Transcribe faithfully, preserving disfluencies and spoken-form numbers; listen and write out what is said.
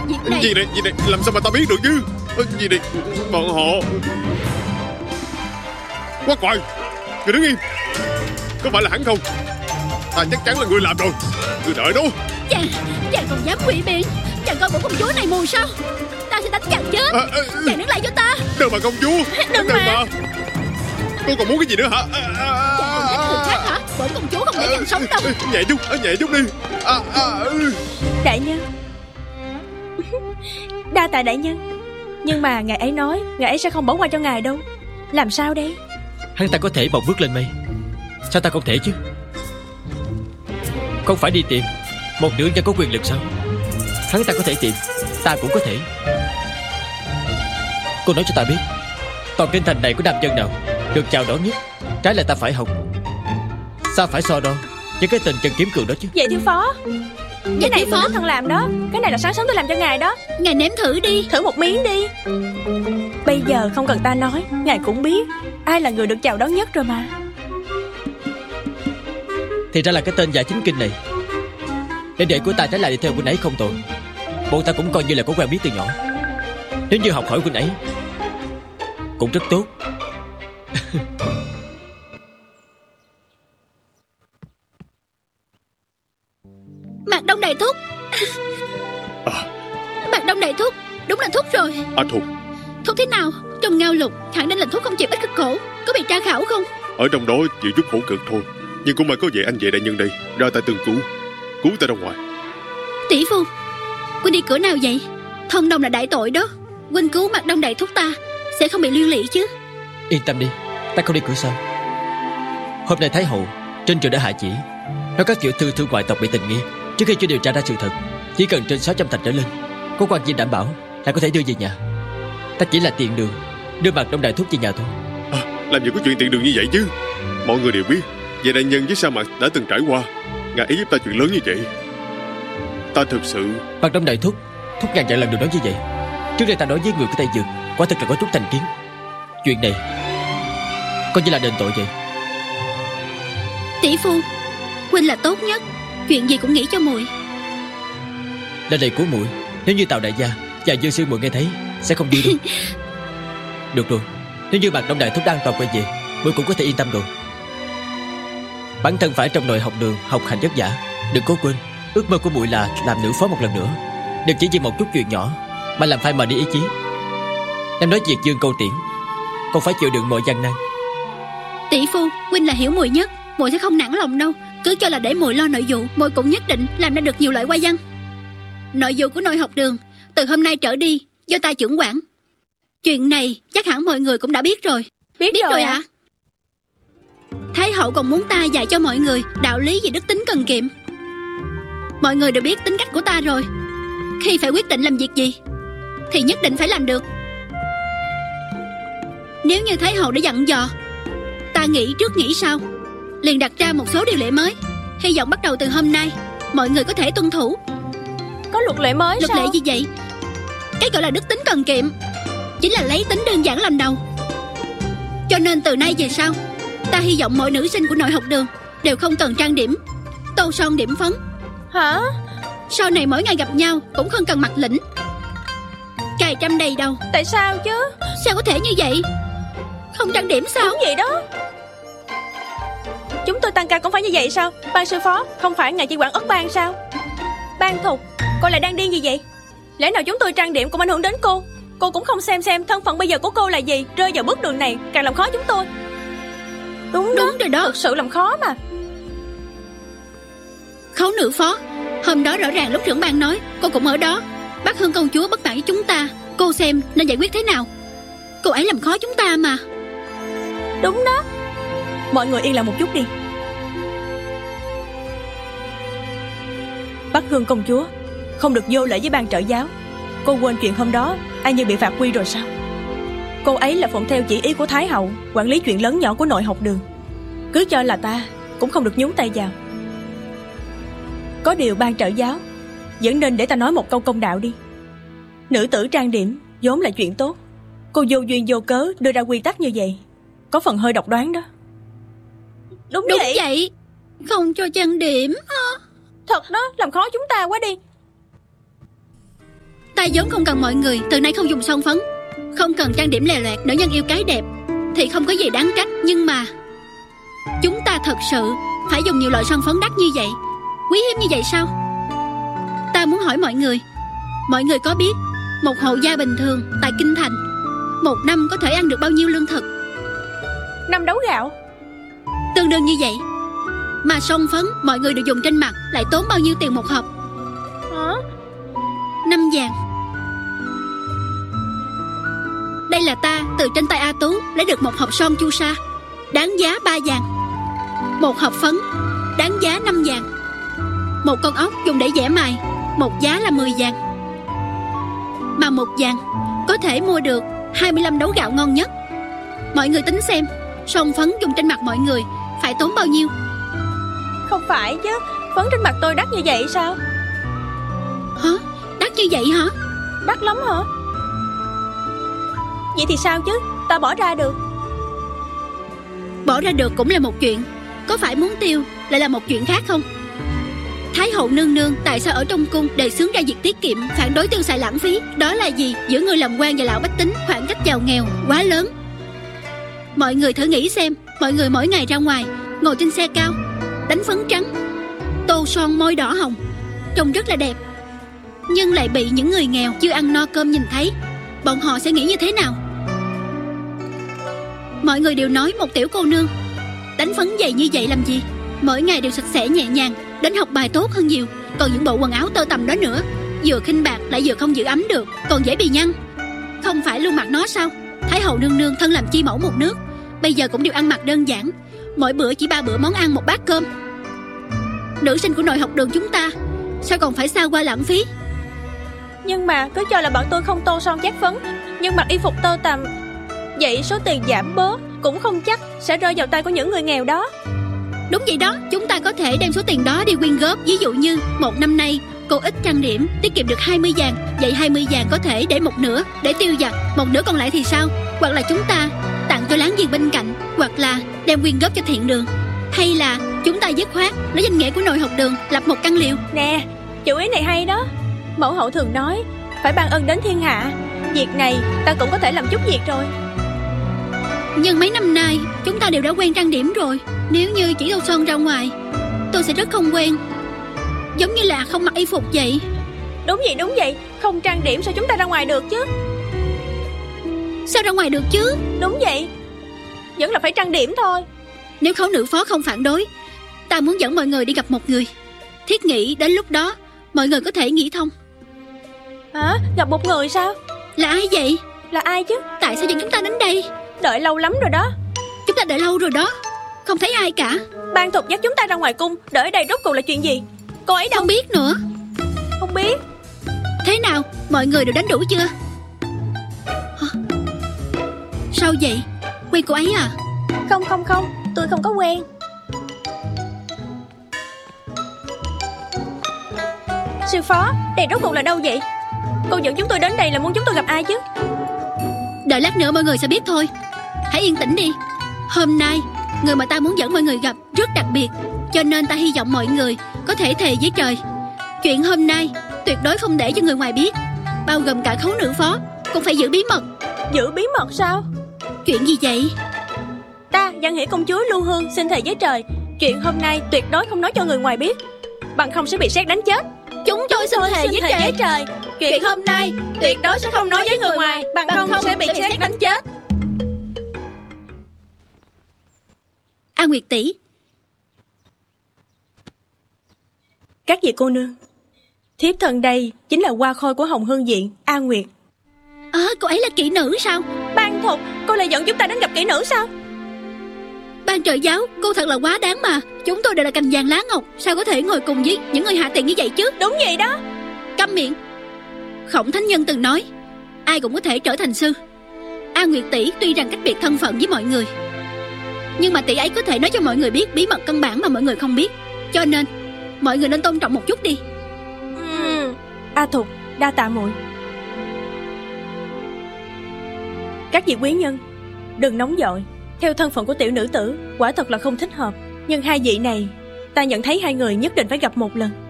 việc này. Gì này, gì này, làm sao mà ta biết được chứ? Gì này, bọn họ... Quát Hoài, người đứng im. Có phải là hắn không? Ta chắc chắn là người làm rồi. Người đợi đó. Chàng, chàng còn dám quỷ biện? Chàng coi bộ công chúa này mù sao? Ta sẽ đánh chàng chết. à, à, Chàng đứng lại cho ta. Đừng mà công chúa. Đừng, đừng mà. mà Cô còn muốn cái gì nữa hả? à, à, Chàng còn dám người khác hả? Bộ công chúa không để chàng sống đâu. Nhẹ chút, nhẹ chút đi. à, à, Đại nhân. Đa tạ đại nhân. Nhưng mà ngài ấy nói ngài ấy sẽ không bỏ qua cho ngài đâu. Làm sao đây? Hắn ta có thể một bước lên mây, sao ta không thể chứ? Không phải đi tìm một nữ nhân có quyền lực sao? Hắn ta có thể tìm, ta cũng có thể. Cô nói cho ta biết, toàn trên thành này có nam nhân nào được chào đón nhất, trái lại ta phải học. Sao phải so đo với cái tên chân kiếm cường đó chứ? Vậy thiếu phó, cái này phó phó thân làm đó. Cái này là sáng sớm tôi làm cho ngài đó. Ngài nếm thử đi. Thử một miếng đi. Bây giờ không cần ta nói, ngài cũng biết ai là người được chào đón nhất rồi mà. Thì ra là cái tên giả chính kinh này. Để đệ của ta trái lại đi theo huynh ấy không tội. Bọn ta cũng coi như là có quen biết từ nhỏ. Nếu như học hỏi huynh ấy cũng rất tốt. Mạc Đông Đại Thúc. à. Mạc Đông Đại Thúc, đúng là Thúc rồi. À Thục. Thúc thế nào? Trong ngao lục hẳn nên là Thúc không chịu ít cực khổ. Có bị tra khảo không? Ở trong đó chịu chút khổ cực thôi, nhưng cũng may có vậy anh vệ đại nhân đây ra tay tương cứu, cứu ta ra ngoài. Tỷ phu, huynh đi cửa nào vậy? Thông đồng là đại tội đó. Huynh cứu Mạc Đông Đại Thúc ta sẽ không bị liên lụy chứ? Yên tâm đi, ta không đi cửa sau. Hôm nay Thái hậu trên triều đã hạ chỉ, nói các tiểu thư thương ngoại tộc bị tình nghi, trước khi chưa điều tra ra sự thật, chỉ cần trên sáu trăm thành trở lên, có quan viên đảm bảo là có thể đưa về nhà. Ta chỉ là tiện đường đưa Mạc Đông Đại Thúc về nhà thôi. À, làm gì có chuyện tiện đường như vậy chứ? Mọi người đều biết vệ đại nhân với sa mạc đã từng trải qua, ngài ấy giúp ta chuyện lớn như vậy. Ta thực sự... Mạc Đông Đại Thúc, Thúc ngàn vạn lần đừng nói như vậy. Trước đây ta nói với người của Tây Dược, quả thật là có chút thành kiến. Chuyện này coi như là đền tội vậy. Tỷ phu, huynh là tốt nhất, chuyện gì cũng nghĩ cho muội. Lời này của muội, nếu như Tào đại gia và Dương sư muội nghe thấy sẽ không vui đâu. Được rồi, nếu như Mạc Đông Đại Thúc an toàn quay về, muội cũng có thể yên tâm rồi. Bản thân phải trong nội học đường học hành vất vả, đừng có quên ước mơ của muội là làm nữ phó một lần nữa. Đừng chỉ vì một chút chuyện nhỏ mà làm phai mờ đi ý chí. Em nói việc Dương câu tiễn, còn phải chịu đựng mọi gian nan. Tỷ phu, huynh là hiểu muội nhất, muội sẽ không nản lòng đâu. Cứ cho là để muội lo nội vụ, muội cũng nhất định làm ra được nhiều loại hoa văn. Nội vụ của nội học đường từ hôm nay trở đi do ta trưởng quản. Chuyện này chắc hẳn mọi người cũng đã biết rồi. Biết, biết rồi, rồi ạ. à? Thái hậu còn muốn ta dạy cho mọi người đạo lý về đức tính cần kiệm. Mọi người đều biết tính cách của ta rồi. Khi phải quyết định làm việc gì thì nhất định phải làm được. Nếu như Thái hậu đã dặn dò, ta nghĩ trước nghĩ sau, liền đặt ra một số điều lệ mới. Hy vọng bắt đầu từ hôm nay mọi người có thể tuân thủ. Có luật lệ mới Luật sao? lệ gì vậy? Cái gọi là đức tính cần kiệm chính là lấy tính đơn giản làm đầu. Cho nên từ nay về sau, ta hy vọng mọi nữ sinh của nội học đường đều không cần trang điểm, tô son điểm phấn. Hả? Sau này mỗi ngày gặp nhau cũng không cần mặt lĩnh, cài trăm đầy đầu. Tại sao chứ? Sao có thể như vậy? Không trang điểm sao? Đúng vậy đó. Chúng tôi tăng ca cũng phải như vậy sao? Ban sư phó, không phải ngài chỉ quản ất ban sao? Ban Thục, cô lại đang điên gì vậy? Lẽ nào chúng tôi trang điểm cũng ảnh hưởng đến cô? Cô cũng không xem xem thân phận bây giờ của cô là gì. Rơi vào bước đường này càng làm khó chúng tôi. Đúng, Đúng rồi đó. Thực sự làm khó mà. Khấu nữ phó, hôm đó rõ ràng lúc trưởng ban nói cô cũng ở đó. Bác Hương công chúa bất mãn với chúng ta, cô xem nên giải quyết thế nào. Cô ấy làm khó chúng ta mà. Đúng đó. Mọi người yên lặng một chút đi. Bác Hương công chúa không được vô lễ với ban trợ giáo. Cô quên chuyện hôm đó ai như bị phạt quy rồi sao? Cô ấy là phụng theo chỉ ý của Thái hậu, quản lý chuyện lớn nhỏ của nội học đường. Cứ cho là ta cũng không được nhúng tay vào. Có điều ban trợ giáo vẫn nên để ta nói một câu công đạo đi. Nữ tử trang điểm vốn là chuyện tốt. Cô vô duyên vô cớ đưa ra quy tắc như vậy, có phần hơi độc đoán đó. Đúng, Đúng vậy. vậy. Không cho trang điểm. Thật đó, làm khó chúng ta quá đi. Ta vốn không cần mọi người từ nay không dùng son phấn, không cần trang điểm lè loẹt. Nữ nhân yêu cái đẹp thì không có gì đáng trách. Nhưng mà chúng ta thật sự phải dùng nhiều loại son phấn đắt như vậy, quý hiếm như vậy sao? Ta muốn hỏi mọi người, mọi người có biết một hộ gia bình thường tại Kinh Thành một năm có thể ăn được bao nhiêu lương thực? Năm đấu gạo. Tương đương như vậy. Mà son phấn mọi người đều dùng trên mặt lại tốn bao nhiêu tiền một hộp? Hả? Năm vàng. Đây là ta từ trên tay A Tú lấy được một hộp son chu sa, đáng giá ba vàng. Một hộp phấn đáng giá năm vàng. Một con ốc dùng để vẽ mài, một giá là mười vàng. Mà một vàng có thể mua được hai mươi lăm đấu gạo ngon nhất. Mọi người tính xem, son phấn dùng trên mặt mọi người phải tốn bao nhiêu? Không phải chứ, phấn trên mặt tôi đắt như vậy sao? Hả? Đắt như vậy hả? Đắt lắm hả? Vậy thì sao chứ, ta bỏ ra được. Bỏ ra được cũng là một chuyện, có phải muốn tiêu lại là một chuyện khác không? Thái hậu nương nương tại sao ở trong cung đề xướng ra việc tiết kiệm, phản đối tiêu xài lãng phí? Đó là gì? Giữa người làm quan và lão bách tính khoảng cách giàu nghèo quá lớn. Mọi người thử nghĩ xem, mọi người mỗi ngày ra ngoài ngồi trên xe cao, đánh phấn trắng, tô son môi đỏ hồng, trông rất là đẹp, nhưng lại bị những người nghèo chưa ăn no cơm nhìn thấy, bọn họ sẽ nghĩ như thế nào? Mọi người đều nói một tiểu cô nương đánh phấn dày như vậy làm gì? Mỗi ngày đều sạch sẽ nhẹ nhàng, đến học bài tốt hơn nhiều. Còn những bộ quần áo tơ tằm đó nữa, vừa khinh bạc lại vừa không giữ ấm được, còn dễ bị nhăn. Không phải luôn mặc nó sao? Thái hậu nương nương thân làm chi mẫu một nước, bây giờ cũng đều ăn mặc đơn giản, mỗi bữa chỉ ba bữa món ăn một bát cơm. Nữ sinh của nội học đường chúng ta sao còn phải xa qua lãng phí? Nhưng mà cứ cho là bọn tôi không tô son chát phấn, nhưng mặc y phục tơ tằm, vậy số tiền giảm bớt cũng không chắc sẽ rơi vào tay của những người nghèo đó. Đúng vậy đó, chúng ta có thể đem số tiền đó đi quyên góp. Ví dụ như một năm nay cô ít trang điểm, tiết kiệm được hai mươi vàng, vậy hai mươi vàng có thể để một nửa để tiêu vặt, một nửa còn lại thì sao? Hoặc là chúng ta tặng cho láng giềng bên cạnh, hoặc là đem quyên góp cho thiện đường, hay là chúng ta dứt khoát lấy danh nghĩa của nội học đường lập một căn liều. Nè, chủ ý này hay đó. Mẫu hậu thường nói phải ban ân đến thiên hạ, việc này ta cũng có thể làm chút việc rồi. Nhưng mấy năm nay chúng ta đều đã quen trang điểm rồi, nếu như chỉ tô son ra ngoài tôi sẽ rất không quen, giống như là không mặc y phục vậy. Đúng vậy, đúng vậy, không trang điểm sao chúng ta ra ngoài được chứ? Sao ra ngoài được chứ? Đúng vậy, vẫn là phải trang điểm thôi. Nếu khấu nữ phó không phản đối, ta muốn dẫn mọi người đi gặp một người. Thiết nghĩ đến lúc đó mọi người có thể nghĩ thông. Hả? Gặp một người sao? Là ai vậy? Là ai chứ? Tại sao dẫn chúng ta đến đây? Đợi lâu lắm rồi đó. Chúng ta đợi lâu rồi đó, không thấy ai cả. Ban Thục dắt chúng ta ra ngoài cung, đợi đây rốt cuộc là chuyện gì? Cô ấy đâu? Không biết nữa. Không biết. Thế nào, mọi người đều đánh đủ chưa? Hả? Sao vậy? Quen cô ấy à? Không không không, tôi không có quen. Sư phó, đây rốt cuộc là đâu vậy? Cô dẫn chúng tôi đến đây là muốn chúng tôi gặp ai chứ? Đợi lát nữa mọi người sẽ biết thôi. Hãy yên tĩnh đi. Hôm nay người mà ta muốn dẫn mọi người gặp rất đặc biệt, cho nên ta hy vọng mọi người có thể thề với trời, chuyện hôm nay tuyệt đối không để cho người ngoài biết, bao gồm cả khấu nữ phó cũng phải giữ bí mật. Giữ bí mật sao? Chuyện gì vậy? Ta, Văn Hỷ công chúa Lưu Hương xin thề với trời, chuyện hôm nay tuyệt đối không nói cho người ngoài biết, bằng không sẽ bị sét đánh chết. Chúng tôi xin thề với trời, với trời, chuyện hôm nay tuyệt đối sẽ không nói với người ngoài, bằng không sẽ bị sét đánh chết. A Nguyệt tỷ, các vị cô nương, thiếp thân đây chính là hoa khôi của Hồng Hương Viện, A Nguyệt. À, cô ấy là kỹ nữ sao? Ban Thục, cô lại dẫn chúng ta đến gặp kỹ nữ sao? Ban trợ giáo, cô thật là quá đáng mà. Chúng tôi đều là cành vàng lá ngọc, sao có thể ngồi cùng với những người hạ tiện như vậy chứ? Đúng vậy đó. Câm miệng. Khổng Thánh Nhân từng nói ai cũng có thể trở thành sư. A Nguyệt tỷ tuy rằng cách biệt thân phận với mọi người, nhưng mà tỷ ấy có thể nói cho mọi người biết bí mật căn bản mà mọi người không biết, cho nên mọi người nên tôn trọng một chút đi. uhm. A Thục, đa tạ muội. Các vị quý nhân, đừng nóng vội. Theo thân phận của tiểu nữ tử, quả thật là không thích hợp, nhưng hai vị này ta nhận thấy hai người nhất định phải gặp một lần.